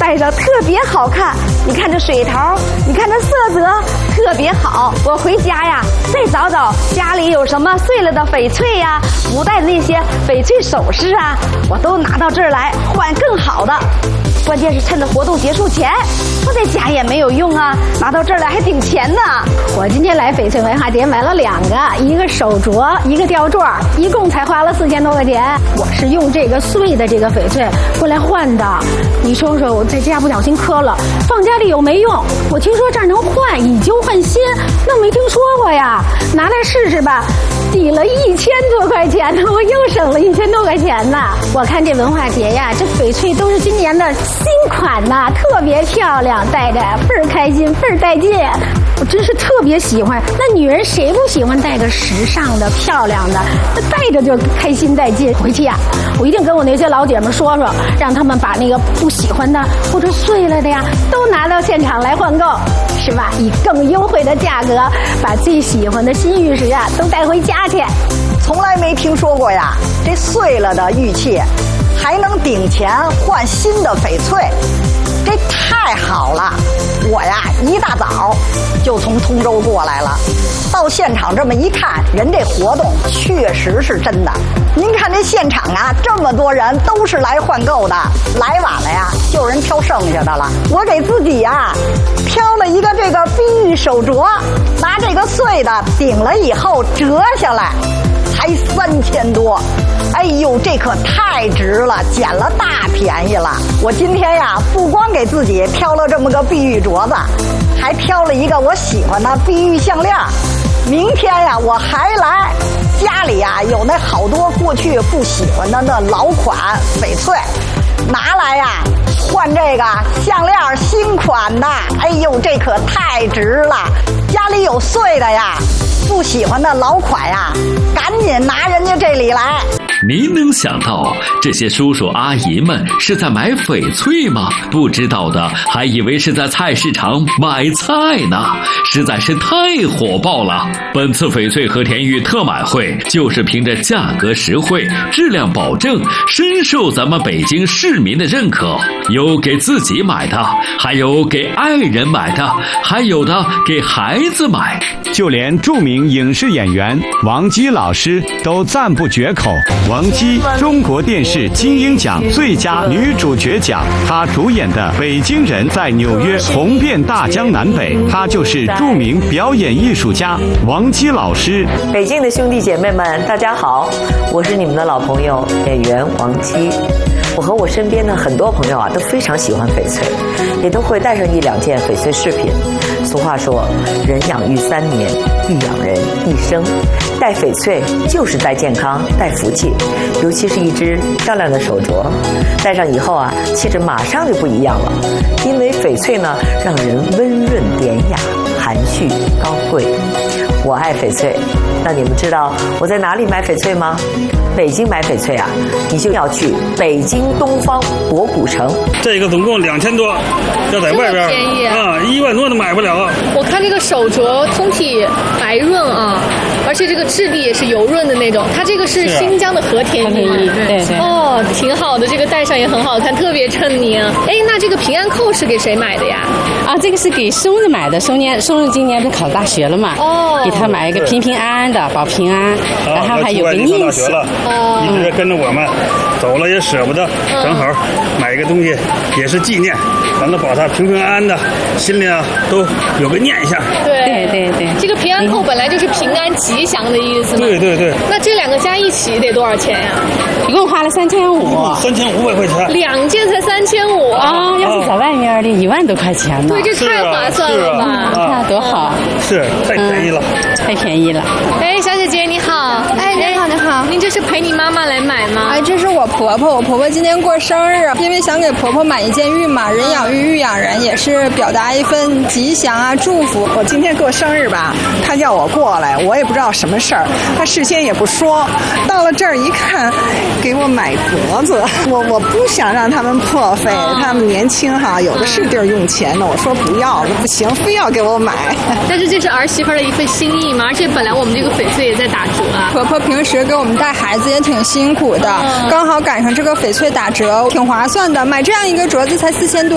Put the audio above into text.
戴着特别好看。你看这水头，你看这色泽特别好。我回家呀，再找找家里有什么碎了的翡翠呀，不戴的那些翡翠首饰啊，我都拿到这儿来换更好的。关键是趁着活动结束前，我在家也没有用啊，拿到这儿来还顶钱呢。 我今天来翡翠文化节买了2个，一个手镯，一个吊坠，一共才花了4000多块钱。我是用这个碎的这个翡翠过来换的。你说说，我在家不小心磕了，放家里有没用？我听说这儿能换，以旧换新，那没听说过呀。拿来试试吧，抵了1000多块钱呢，我又省了1000多块钱呢。我看这文化节呀，这翡翠都是今年的新款呐，特别漂亮，戴着倍儿开心，倍儿带劲。我真是特别喜欢。那女人谁不喜欢戴个时尚的、漂亮的？戴着就开心带劲。回去呀，我一定跟我那些老姐们说说，让他们把那个不喜欢的或者碎了的呀，都拿到现场来换购，是吧？以更优惠的价格，把最喜欢的新玉石啊都带回家去。 从来没听说过呀，这碎了的玉器还能顶钱换新的翡翠，这太好了！我呀一大早就从通州过来了，到现场这么一看，人这活动确实是真的。您看这现场啊，这么多人都是来换购的，来晚了呀，就有人挑剩下的了。我给自己呀挑了一个这个碧玉手镯，拿这个碎的顶了以后折下来，才3000多。哎呦，这可太值了，捡了大便宜了。我今天呀，不光给自己挑了这么个碧玉镯子，还挑了一个我喜欢的碧玉项链。明天呀，我还来，家里呀有那好多过去不喜欢的那老款翡翠，拿来呀换这个项链新款的。哎呦，这可太值了！家里有碎的呀，不喜欢的老款呀，赶紧拿人家这里来。 您能想到这些叔叔阿姨们是在买翡翠吗？不知道的还以为是在菜市场买菜呢，实在是太火爆了。本次翡翠和田玉特买会就是凭着价格实惠、质量保证，深受咱们北京市民的认可。有给自己买的，还有给爱人买的，还有的给孩子买。 就连著名影视演员王姬老师都赞不绝口。王姬，中国电视金鹰奖最佳女主角奖，她主演的《北京人》在纽约红遍大江南北。她就是著名表演艺术家王姬老师。 北京的兄弟姐妹们，大家好，我是你们的老朋友演员王姬。我和我身边的很多朋友啊，都非常喜欢翡翠，也都会带上1、2件翡翠饰品。俗话说，人养育3年，玉养人一生。戴翡翠就是带健康、带福气，尤其是一只漂亮的手镯，戴上以后啊，气质马上就不一样了。因为翡翠呢，让人温润典雅、含蓄高贵。我爱翡翠，那你们知道我在哪里买翡翠吗？北京买翡翠啊，你就要去北京东方博古城。 这个总共2000多，要在外边便宜啊，1万多都买不了。 我看这个手镯通体白润啊，而且这个质地也是油润的那种。它这个是新疆的和田玉， 对。 哦，挺好的，这个戴上也很好看，特别衬您。哎，那这个平安扣是给谁买的呀？ 啊，这个是给松子买的。松子今年不考大学了嘛？哦，给他买一个平安安的，保平安，然后还有个印玺。 一直跟着我们走了也舍不得，正好买一个东西也是纪念，完了保他平平安安的，心里啊都有个念想。 对，这个平安扣本来就是平安吉祥的意思嘛。 对。那这2个加一起得多少钱呀？ 一共花了 3500块钱 ，2件才3500 啊！要是在外面的1万多块钱呢。 对，这太划算了吧？ 那多好， 是太便宜了， 太便宜了。 哎，小姐姐你好， 哎，你好， 您这是陪你妈妈来买吗？ 哎，这是我婆婆今年过生日，因为想给婆婆买一件玉嘛，人养玉，玉养人，也是表达一份吉祥啊祝福。 我今天过生日吧，她叫我过来，我也不知道什么事儿，她事先也不说，到了这儿一看，给我买镯子，我不想让他们破费，他们年轻哈，有的是地儿用钱的，我说不要，不行，非要给我买。 但是这是儿媳妇的一份心意嘛，而且本来我们这个翡翠也在打折啊。 婆婆平时给我们带孩子也挺辛苦的，刚好赶上这个翡翠打折，挺划算的，买这样一个镯子才4000多。